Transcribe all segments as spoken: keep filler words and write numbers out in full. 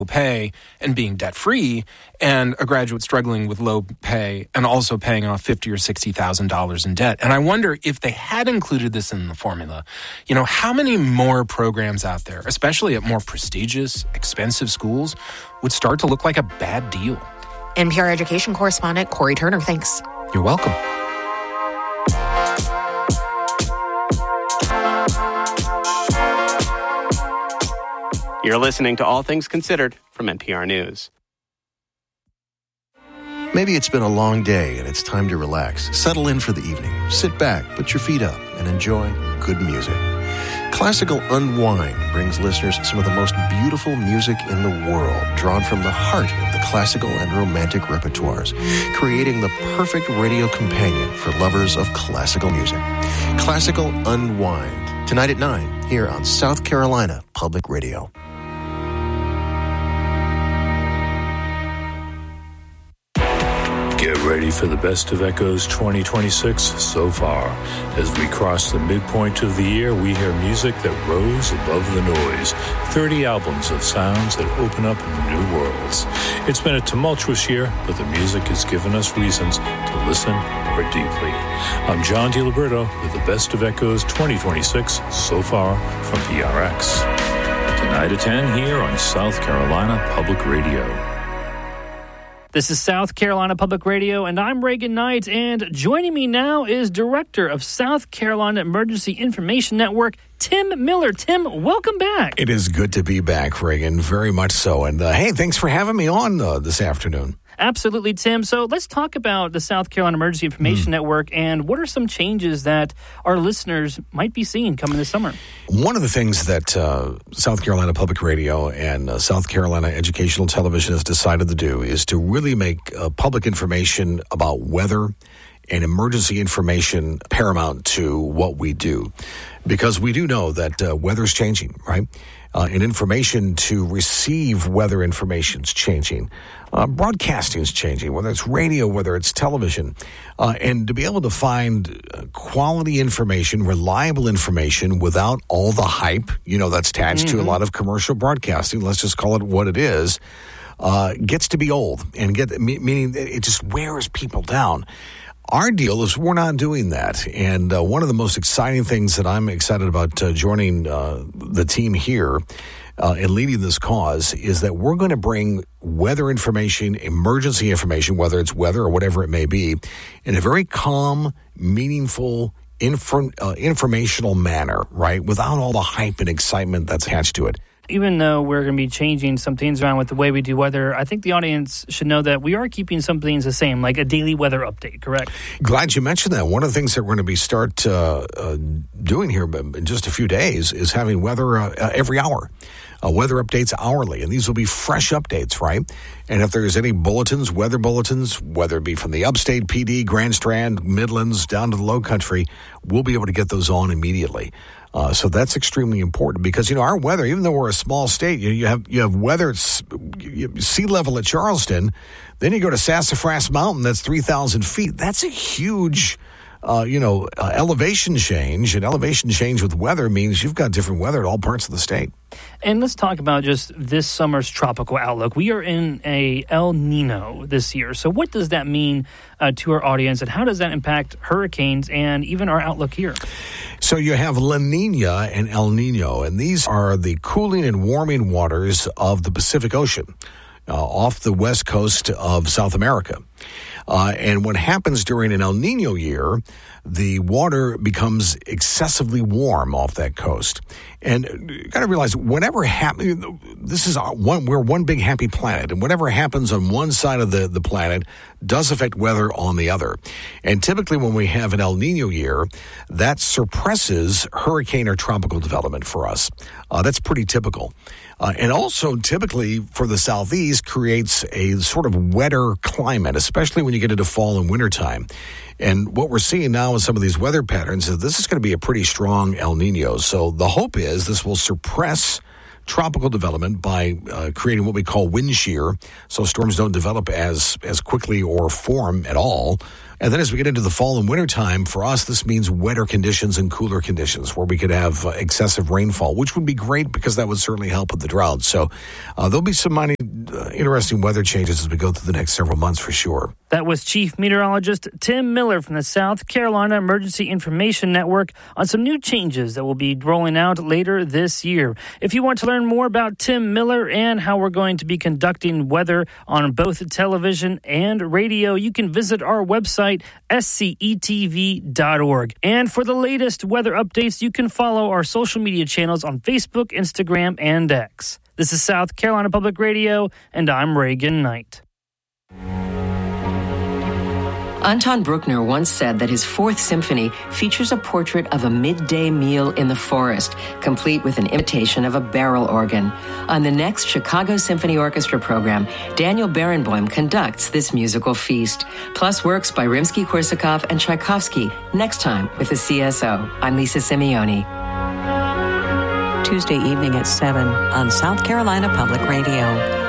pay and being debt-free, and a graduate struggling with low pay and also paying off fifty thousand dollars or sixty thousand dollars in debt. And I wonder if they had included this in the formula, you know, how many more programs out there, especially at more prestigious, expensive schools, would start to look like a bad deal? N P R education correspondent Corey Turner, thanks. You're welcome. You're listening to All Things Considered from N P R News. Maybe it's been a long day and it's time to relax. Settle in for the evening. Sit back, put your feet up, and enjoy good music. Classical Unwind brings listeners some of the most beautiful music in the world, drawn from the heart of the classical and romantic repertoires, creating the perfect radio companion for lovers of classical music. Classical Unwind, tonight at nine, here on South Carolina Public Radio. Get ready for the Best of Echoes twenty twenty-six so far. As we cross the midpoint of the year, we hear music that rose above the noise. thirty albums of sounds that open up new worlds. It's been a tumultuous year, but the music has given us reasons to listen more deeply. I'm John DiLiberto with the Best of Echoes twenty twenty-six so far from P R X. Tonight at ten here on South Carolina Public Radio. This is South Carolina Public Radio, and I'm Reagan Knight, and joining me now is Director of South Carolina Emergency Information Network, Tim Miller. Tim, welcome back. It is good to be back, Reagan, very much so. And uh, hey, thanks for having me on uh, this afternoon. Absolutely, Tim. So let's talk about the South Carolina Emergency Information mm. Network, and what are some changes that our listeners might be seeing coming this summer? One of the things that uh, South Carolina Public Radio and uh, South Carolina Educational Television has decided to do is to really make uh, public information about weather and emergency information paramount to what we do. Because we do know that uh, weather's changing, right? Uh, and information to receive weather information is changing. Uh, broadcasting is changing, whether it's radio, whether it's television. Uh, and to be able to find uh, quality information, reliable information without all the hype, you know, that's attached mm-hmm. to a lot of commercial broadcasting, let's just call it what it is, uh, gets to be old. And get meaning it just wears people down. Our deal is we're not doing that. And uh, one of the most exciting things that I'm excited about uh, joining uh, the team here uh, and leading this cause is that we're going to bring weather information, emergency information, whether it's weather or whatever it may be, in a very calm, meaningful, infor- uh, informational manner, right? Without all the hype and excitement that's attached to it. Even though we're going to be changing some things around with the way we do weather, I think the audience should know that we are keeping some things the same, like a daily weather update, correct? Glad you mentioned that. One of the things that we're going to be start uh, uh, doing here in just a few days is having weather uh, every hour. Uh, weather updates hourly, and these will be fresh updates, right? And if there's any bulletins, weather bulletins, whether it be from the Upstate P D, Grand Strand, Midlands, down to the Low Country, we'll be able to get those on immediately. Uh, so that's extremely important because, you know, our weather, even though we're a small state, you, you have you have weather at sea level at Charleston, then you go to Sassafras Mountain, that's three thousand feet. That's a huge, uh, you know, uh, elevation change. And elevation change with weather means you've got different weather at all parts of the state. And let's talk about just this summer's tropical outlook. We are in a El Nino this year. So what does that mean uh, to our audience, and how does that impact hurricanes and even our outlook here? So you have La Nina and El Nino, and these are the cooling and warming waters of the Pacific Ocean uh, off the west coast of South America. Uh, and what happens during an El Nino year, the water becomes excessively warm off that coast. And you got to realize, whatever happens, this is one, we're one big happy planet, and whatever happens on one side of the, the planet does affect weather on the other. And typically when we have an El Nino year, that suppresses hurricane or tropical development for us. Uh, that's pretty typical. Uh, and also typically for the Southeast creates a sort of wetter climate, especially when you get into fall and wintertime. And what we're seeing now with some of these weather patterns is this is going to be a pretty strong El Nino. So the hope is this will suppress tropical development by uh, creating what we call wind shear, so storms don't develop as as quickly or form at all. And then as we get into the fall and winter time, for us, this means wetter conditions and cooler conditions where we could have uh, excessive rainfall, which would be great because that would certainly help with the drought. So uh, there'll be some many, uh, interesting weather changes as we go through the next several months for sure. That was Chief Meteorologist Tim Miller from the South Carolina Emergency Information Network on some new changes that will be rolling out later this year. If you want to learn more about Tim Miller and how we're going to be conducting weather on both television and radio, you can visit our website, S C E T V dot org. And for the latest weather updates, you can follow our social media channels on Facebook, Instagram, and X. This is South Carolina Public Radio, and I'm Reagan Knight. Anton Bruckner once said that his Fourth Symphony features a portrait of a midday meal in the forest, complete with an imitation of a barrel organ. On the next Chicago Symphony Orchestra program, Daniel Barenboim conducts this musical feast, plus works by Rimsky-Korsakov and Tchaikovsky, next time with the C S O. I'm Lisa Simeone. Tuesday evening at seven on South Carolina Public Radio.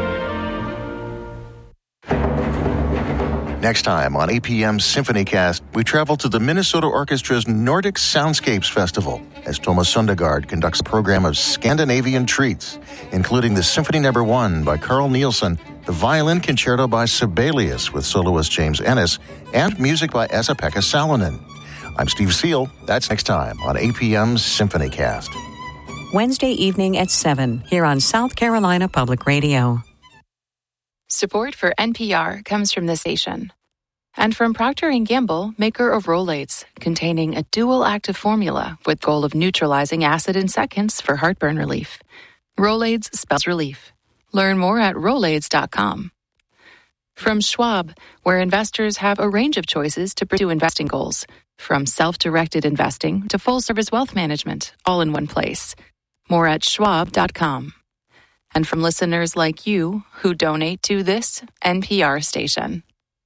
Next time on A P M's SymphonyCast, we travel to the Minnesota Orchestra's Nordic Soundscapes Festival as Thomas Sundergaard conducts a program of Scandinavian treats, including the Symphony Number One by Carl Nielsen, the Violin Concerto by Sibelius with soloist James Ennis, and music by Esa-Pekka Salonen. I'm Steve Seal. That's next time on A P M's SymphonyCast. Wednesday evening at seven here on South Carolina Public Radio. Support for N P R comes from the station and from Procter and Gamble, maker of Rolaids, containing a dual active formula with goal of neutralizing acid in seconds for heartburn relief. Rolaids spells relief. Learn more at rolaids dot com. From Schwab, where investors have a range of choices to pursue investing goals, from self-directed investing to full-service wealth management, all in one place. More at schwab dot com. And from listeners like you who donate to this N P R station.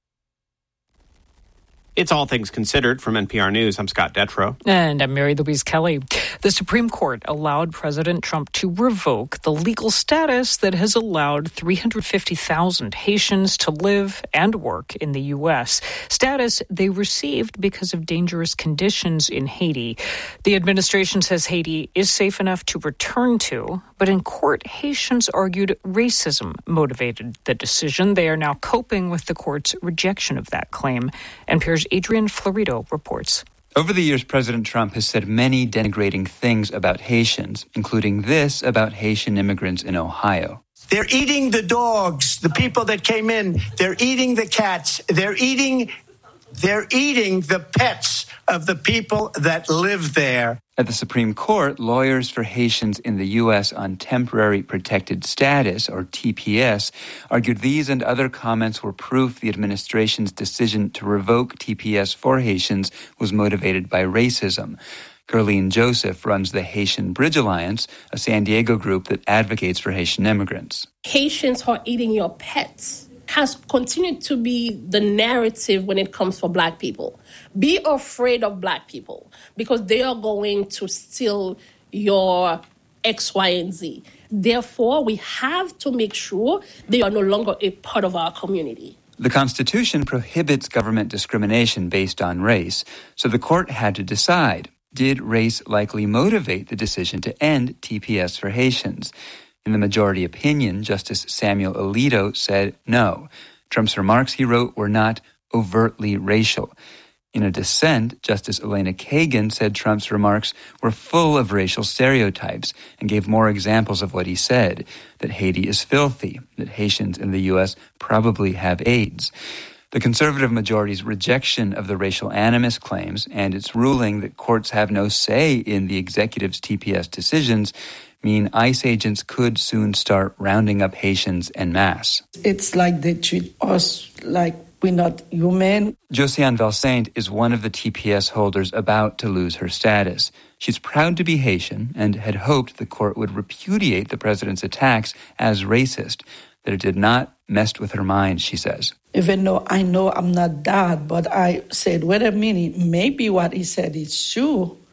It's All Things Considered from N P R News. I'm Scott Detrow. And I'm Mary Louise Kelly. The Supreme Court allowed President Trump to revoke the legal status that has allowed three hundred fifty thousand Haitians to live and work in the U S, status they received because of dangerous conditions in Haiti. The administration says Haiti is safe enough to return to, but in court, Haitians argued racism motivated the decision. They are now coping with the court's rejection of that claim. N P R's Adrian Florido reports. Over the years, President Trump has said many denigrating things about Haitians, including this about Haitian immigrants in Ohio. They're eating the dogs, the people that came in. They're eating the cats. They're eating, they're eating the pets of the people that live there. At the Supreme Court, lawyers for Haitians in the U S on temporary protected status, or T P S, argued these and other comments were proof the administration's decision to revoke T P S for Haitians was motivated by racism. Gerline Joseph runs the Haitian Bridge Alliance, a San Diego group that advocates for Haitian immigrants. Haitians are eating your pets has continued to be the narrative when it comes for black people. Be afraid of black people because they are going to steal your X, Y, and Z. Therefore, we have to make sure they are no longer a part of our community. The Constitution prohibits government discrimination based on race, so the court had to decide, did race likely motivate the decision to end T P S for Haitians? In the majority opinion, Justice Samuel Alito said no. Trump's remarks, he wrote, were not overtly racial. In a dissent, Justice Elena Kagan said Trump's remarks were full of racial stereotypes and gave more examples of what he said, that Haiti is filthy, that Haitians in the U S probably have AIDS. The conservative majority's rejection of the racial animus claims and its ruling that courts have no say in the executive's T P S decisions mean ICE agents could soon start rounding up Haitians en masse. It's like they treat us like we're not human. Josiane Valsaint is one of the T P S holders about to lose her status. She's proud to be Haitian and had hoped the court would repudiate the president's attacks as racist, that it did not mess with her mind, she says. Even though I know I'm not that, but I said, wait a minute, maybe what he said is true.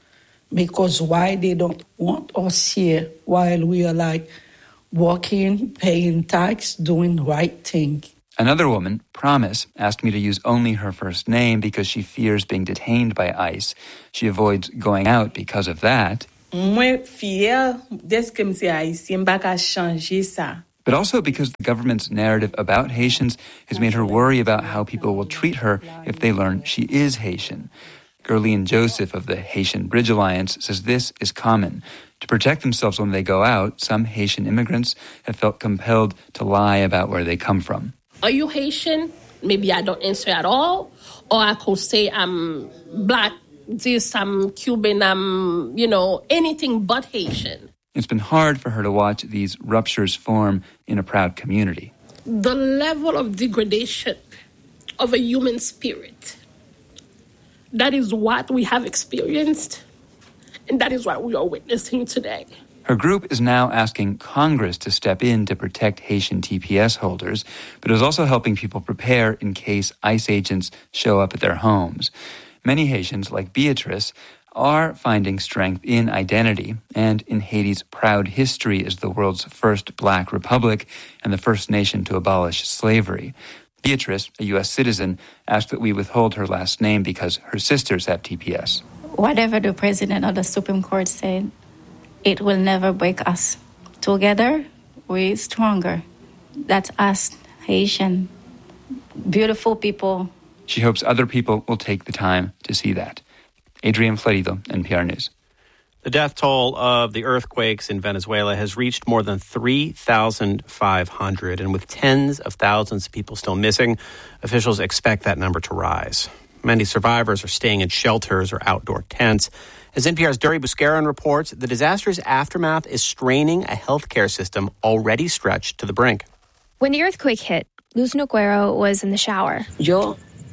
because why they don't want us here while we are like working, paying tax, doing the right thing. Another woman, Promise, asked me to use only her first name because she fears being detained by ICE. She avoids going out because of that. Moi fière dès que m'se haïtien pas qu'à changer ça. But also because the government's narrative about Haitians has made her worry about how people will treat her if they learn she is Haitian. Gerline Joseph of the Haitian Bridge Alliance says this is common. To protect themselves when they go out, some Haitian immigrants have felt compelled to lie about where they come from. Are you Haitian? Maybe I don't answer at all. Or I could say I'm black, this, I'm Cuban, I'm, you know, anything but Haitian. It's been hard for her to watch these ruptures form in a proud community. The level of degradation of a human spirit, that is what we have experienced, and that is what we are witnessing today. Her group is now asking Congress to step in to protect Haitian T P S holders, but is also helping people prepare in case ICE agents show up at their homes. Many Haitians, like Beatrice, are finding strength in identity and in Haiti's proud history as the world's first black republic and the first nation to abolish slavery. Beatrice, a U S citizen, asked that we withhold her last name because her sisters have T P S. Whatever the president or the Supreme Court said, it will never break us. Together, we're stronger. That's us, Haitian, beautiful people. She hopes other people will take the time to see that. Adrian Florido, N P R News. The death toll of the earthquakes in Venezuela has reached more than three thousand five hundred, and with tens of thousands of people still missing, officials expect that number to rise. Many survivors are staying in shelters or outdoor tents. As N P R's Duri Buscaron reports, the disaster's aftermath is straining a healthcare system already stretched to the brink. When the earthquake hit, Luz Noguero was in the shower. Yo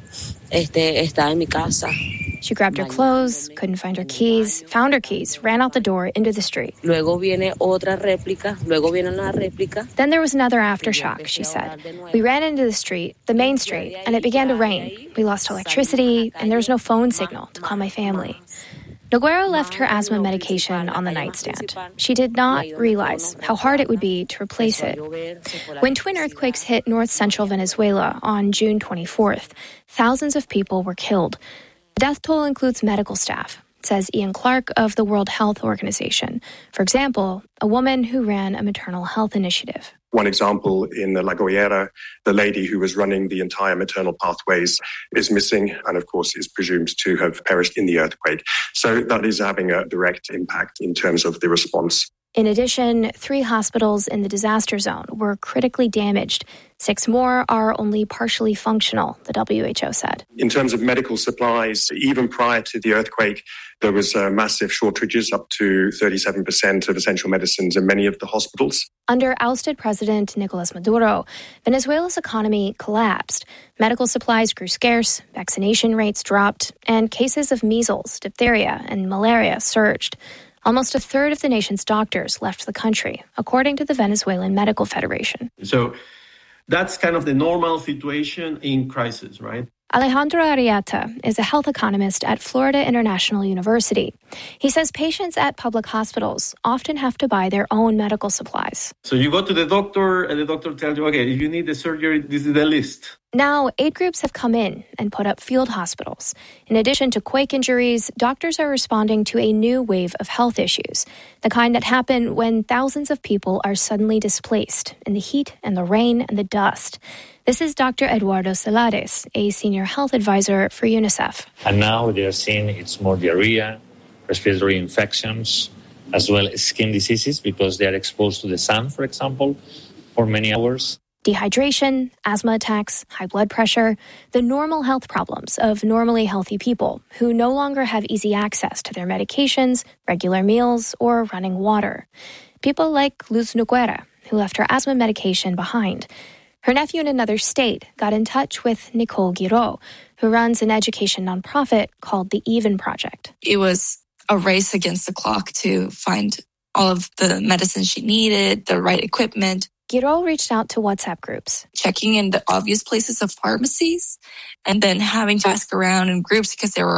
este, estaba en mi casa. She grabbed her clothes, couldn't find her keys, found her keys, ran out the door into the street. Luego viene otra réplica, luego viene una réplica. Then there was another aftershock, she said. We ran into the street, the main street, and it began to rain. We lost electricity, and there was no phone signal to call my family. Noguero left her asthma medication on the nightstand. She did not realize how hard it would be to replace it. When twin earthquakes hit north-central Venezuela on June twenty-fourth, thousands of people were killed. The death toll includes medical staff, says Ian Clark of the World Health Organization. For example, a woman who ran a maternal health initiative. One example in La Guaira, the lady who was running the entire maternal pathways is missing and, of course, is presumed to have perished in the earthquake. So that is having a direct impact in terms of the response. In addition, three hospitals in the disaster zone were critically damaged. Six more are only partially functional, the W H O said. In terms of medical supplies, even prior to the earthquake, there was uh, massive shortages, up to thirty-seven percent of essential medicines in many of the hospitals. Under ousted President Nicolas Maduro, Venezuela's economy collapsed. Medical supplies grew scarce, vaccination rates dropped, and cases of measles, diphtheria, and malaria surged. Almost a third of the nation's doctors left the country, according to the Venezuelan Medical Federation. So that's kind of the normal situation in crisis, right? Alejandro Arrieta is a health economist at Florida International University. He says patients at public hospitals often have to buy their own medical supplies. So you go to the doctor and the doctor tells you, okay, if you need the surgery, this is the list. Now, aid groups have come in and put up field hospitals. In addition to quake injuries, doctors are responding to a new wave of health issues, the kind that happen when thousands of people are suddenly displaced in the heat and the rain and the dust. This is Doctor Eduardo Celades, a senior health advisor for UNICEF. And now they are seeing it's more diarrhea, respiratory infections, as well as skin diseases because they are exposed to the sun, for example, for many hours. Dehydration, asthma attacks, high blood pressure, the normal health problems of normally healthy people who no longer have easy access to their medications, regular meals, or running water. People like Luz Noguera, who left her asthma medication behind. Her nephew in another state got in touch with Nicole Guiraud, who runs an education nonprofit called the Even Project. It was a race against the clock to find all of the medicines she needed, the right equipment. Guiraud reached out to WhatsApp groups. Checking in the obvious places of pharmacies and then having to ask around in groups because there were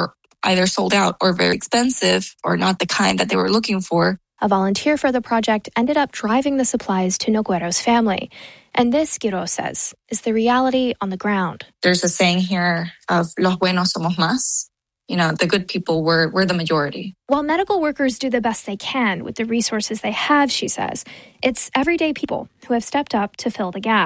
either sold out or very expensive or not the kind that they were looking for. A volunteer for the project ended up driving the supplies to Noguero's family. And this, Quiroz says, is the reality on the ground. There's a saying here of los buenos somos más. You know, the good people were, were the majority. While medical workers do the best they can with the resources they have, she says, it's everyday people who have stepped up to fill the gap.